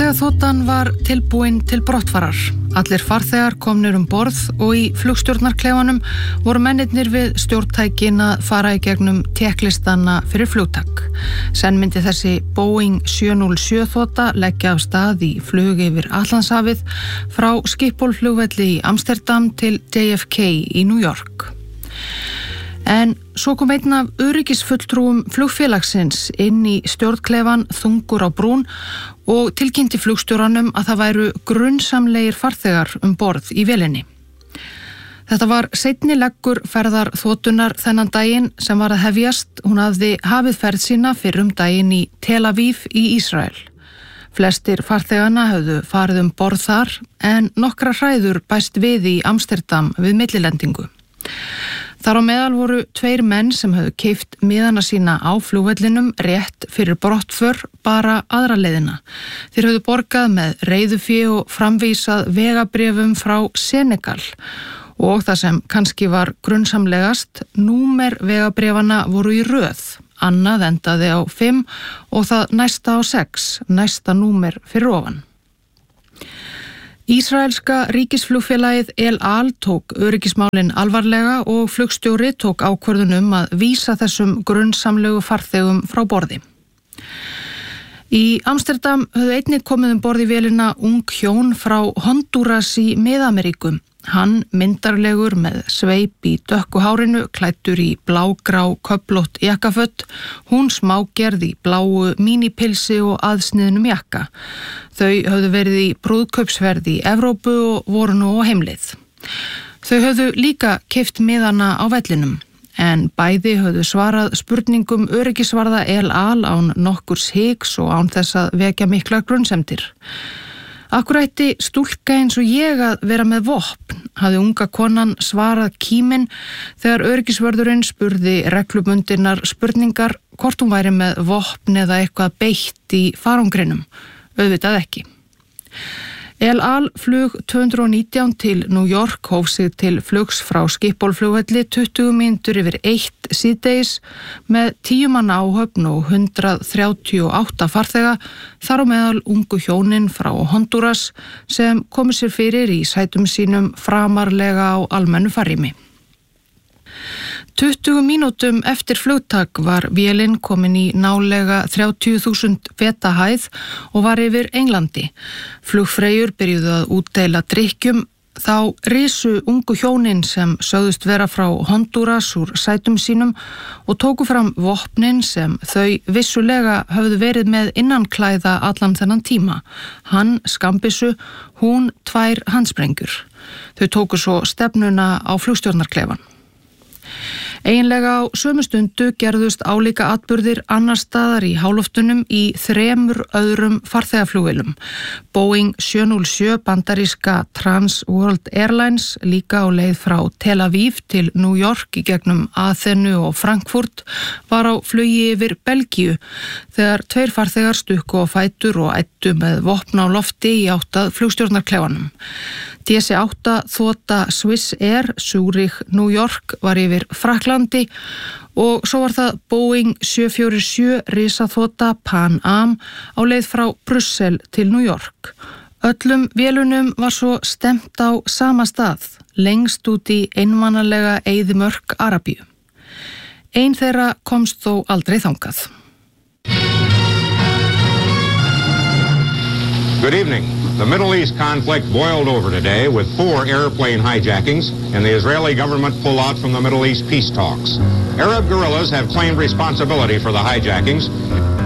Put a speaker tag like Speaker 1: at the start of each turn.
Speaker 1: Farþegaþotan var tilbúin til brottfarar. Allir farþegar komnir borð og í flugstjórnarklefanum voru mennirnir við stjórntækin að fara í gegnum tékklistana fyrir flugtak. Senn myndi þessi Boeing 707 þota leggja af stað í flug yfir Atlantshafið frá Schiphol-flugvelli í Amsterdam til JFK í New York. En svo kom einn af öryggisfulltrúum flugfélagsins inn í stjórnklefan þungur á brún og tilkynnti flugstjóranum að það væru grunnsamlegir farþegar borð í vélinni. Þetta var seinni leggur ferðar þotunar þennan daginn sem var að hefjast. Hún hafði hafið ferð sína fyrr daginn í Tel Aviv í Ísrael. Flestir farþegana höfðu farið borð þar en nokkra hræður bæst við í Amsterdam við millilendingu. Þar á meðal voru 2 menn sem höfðu keypt miðana sína á flugvellinum rétt fyrir brottför bara aðra leiðina. Þeir höfðu borgað með reiðufé og framvísað vegabréfum frá Senegal og það sem kannski var grunnsamlegast, númer vegabréfana voru í röð. Annað endaði á 5 og það næsta á 6, næsta númer fyrir ofan. Ísraelska ríkisflugfélagið El Al tók öryggismálin alvarlega og flugstjóri tók ákvörðun að vísa þessum grunnsamlegu farþegum frá borði. Í Amsterdam höfðu einnig komið borð í vélina ung hjón frá Honduras í Mið-Ameríku. Hann myndarlegur með sveip í dökku hárinu, klæddur í blágrá köflótt jakkafött, hún smágerð í bláu mínipilsi og aðsniðnum jakka. Þau höfðu verið í brúðkaupsferð í Evrópu og voru nú á heimleið. Þau höfðu líka keypt miðana á vellinum, en bæði höfðu svarað spurningum öryggisvarða El Al án nokkurs hiks og án þess að vekja miklar grunnsemdir. Akkur ætti stúlka eins og ég að vera með vopn, hafði unga konan svarað kíminn þegar öryggisvörðurinn spurði reglubundinnar spurningar hvort hún væri með vopn eða eitthvað beitt í farangrinum. Auðvitað ekki. El Al flug 219 til New York hóf sig til flugs frá Schiphol-flugvelli 20 mínútur yfir 1 síðdegis með 10 manna áhöfn og 138 farþega, þar á meðal ungu hjónin frá Honduras sem komu sér fyrir í sætum sínum framarlega á almennu farrými. 20 mínútum eftir flugtak var vélin komin í nálega 30.000 feta hæð og var yfir Englandi. Flugfreyjur byrjuðu að útdeila drykkjum. Þá risu ungu hjónin sem sögðust vera frá Honduras úr sætum sínum og tóku fram vopnin sem þau vissulega höfðu verið með innanklæða allan þennan tíma. Hann skambissu, hún 2 handsprengjur. Þau tóku svo stefnuna á flugstjórnarklefan. Eiginlega á sömu stundu gerðust álíka atburðir annars staðar í háloftunum í 3 öðrum farþegaflugvélum. Boeing 707 bandaríska Trans World Airlines líka á leið frá Tel Aviv til New York í gegnum Aþenu og Frankfurt var á flugi yfir Belgíu þegar 2 farþegar stukku á fætur og æddu með vopn á lofti í átt að flugstjórnarklefanum. DC-8 þota Swiss Air Zurich New York var yfir Frakklandi og svo var það Boeing 747 risaþota Pan Am á leið frá Brussel til New York. Öllum vélunum var svo stefnt á sama stað, lengst út í einmanalega eyðimörk Arabíu. Ein þeirra komst þó aldrei þangað.
Speaker 2: Good evening. The Middle East conflict boiled over today with 4 airplane hijackings and the Israeli government pullout from the Middle East peace talks. Arab guerrillas have claimed responsibility for the hijackings.